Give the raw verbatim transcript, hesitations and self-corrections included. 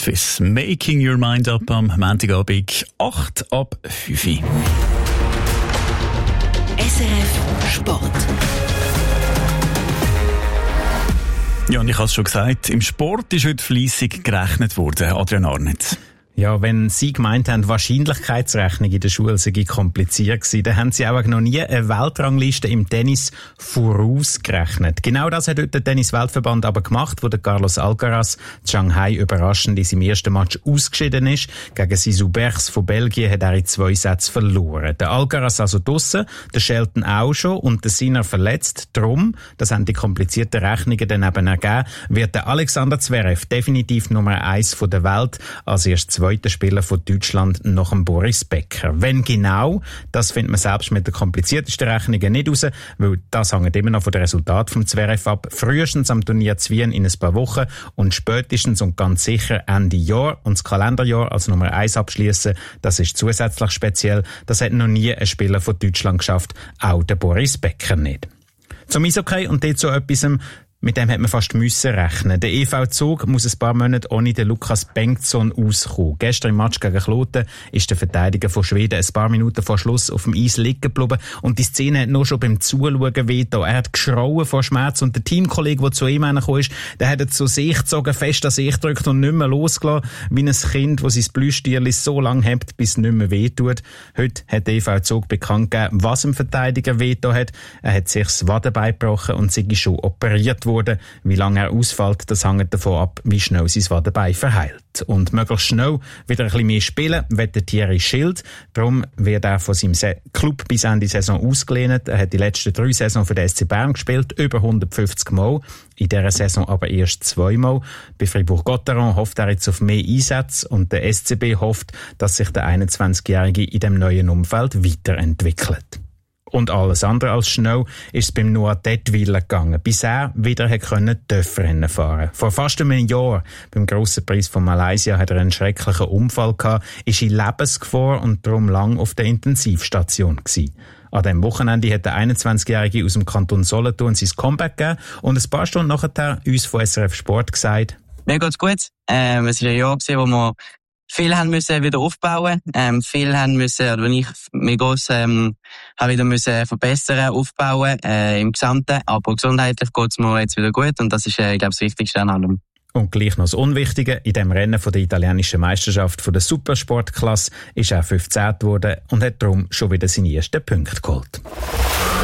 Swiss. Making Your Mind Up am Montagabend, acht ab fünf. S R F Sport. Ja, und ich habe es schon gesagt, im Sport ist heute fleissig gerechnet worden, Adrian Arnett. Ja, wenn Sie gemeint haben, Wahrscheinlichkeitsrechnung in der Schule sei kompliziert gewesen, dann haben Sie auch noch nie eine Weltrangliste im Tennis vorausgerechnet. Genau das hat heute der Tennis-Weltverband aber gemacht, wo der Carlos Alcaraz Shanghai überraschend in seinem ersten Match ausgeschieden ist. Gegen Zizou Bergs von Belgien hat er in zwei Sätzen verloren. Der Alcaraz also draussen, der Shelton auch schon und der Sinner verletzt. Drum, das haben die komplizierten Rechnungen dann eben ergeben, wird der Alexander Zverev definitiv Nummer eins von der Welt als erst zweiter Spieler von Deutschland nach dem Boris Becker. Wenn genau, das findet man selbst mit den kompliziertesten Rechnungen nicht raus, weil das hängt immer noch von den Resultaten vom Zverev ab. Frühestens am Turnier zu Wien in ein paar Wochen und spätestens und ganz sicher Ende Jahr und das Kalenderjahr als Nummer eins abschließen. Das ist zusätzlich speziell. Das hat noch nie ein Spieler von Deutschland geschafft, auch der Boris Becker nicht. Zum Eishockey und dazu etwas, mit dem hat man fast müssen rechnen. Der E V Zug muss ein paar Monate ohne den Lukas Bengtsson auskommen. Gestern im Match gegen Kloten ist der Verteidiger von Schweden ein paar Minuten vor Schluss auf dem Eis liegen geblieben und die Szene hat nur schon beim Zuschauen wehgetan. Er hat geschrauen vor Schmerz und der Teamkollege, der zu ihm hergekommen ist, der hat zu sich gezogen, fest an sich gedrückt und nicht mehr losgelassen, wie ein Kind, das sein Plüschtierli so lange hebt, bis es nicht mehr wehtut. Heute hat der E V Zug bekannt gegeben, was dem Verteidiger wehgetan hat. Er hat sich das Wadenbein gebrochen und sei schon operiert worden. Wie lange er ausfällt, das hängt davon ab, wie schnell sein Wadenbein verheilt. Und möglichst schnell wieder ein bisschen mehr spielen, will der Thierry Schild. Darum wird er von seinem Club bis Ende Saison ausgelehnt. Er hat die letzten drei Saisons für den S C Bern gespielt, über hundertfünfzig Mal. In dieser Saison aber erst zweimal. Bei Fribourg-Gotteron hofft er jetzt auf mehr Einsätze und der S C B hofft, dass sich der einundzwanzigjährige in dem neuen Umfeld weiterentwickelt. Und alles andere als schnell ist es beim Noah Detwiler gegangen, bis er wieder Töpfrennen fahren. Vor fast einem Jahr, beim Grossen Preis von Malaysia, hat er einen schrecklichen Unfall gehabt, ist in Lebensgefahr und darum lang auf der Intensivstation gewesen. An diesem Wochenende hat der einundzwanzigjährige aus dem Kanton Solothurn sein Comeback gegeben und ein paar Stunden nachher uns von S R F Sport gesagt: Mir geht's gut. Ähm, es war ein Jahr, wo wir viel haben müssen wieder aufbauen, ähm, viel haben müssen, oder wenn ich mir gross, ähm, habe wieder müssen verbessern, aufbauen, äh, im Gesamten. Aber gesundheitlich geht's mir jetzt wieder gut und das ist, äh, ich glaube, das Wichtigste an allem. Und gleich noch das Unwichtige, in dem Rennen von der italienischen Meisterschaft von der Supersportklasse ist er fünfzehnter geworden und hat darum schon wieder seine ersten Punkte geholt.